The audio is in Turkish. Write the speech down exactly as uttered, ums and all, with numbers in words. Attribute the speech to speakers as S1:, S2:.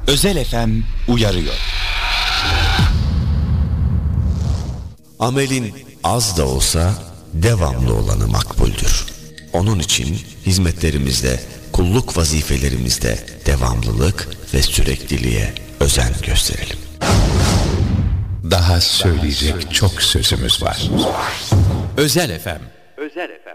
S1: Özel F M uyarıyor.
S2: Amelin az da olsa devamlı olanı makbuldür. Onun için hizmetlerimizde, kulluk vazifelerimizde devamlılık ve sürekliliğe özen gösterelim.
S3: Daha söyleyecek çok sözümüz var.
S4: Özel F M.
S5: Özel F M.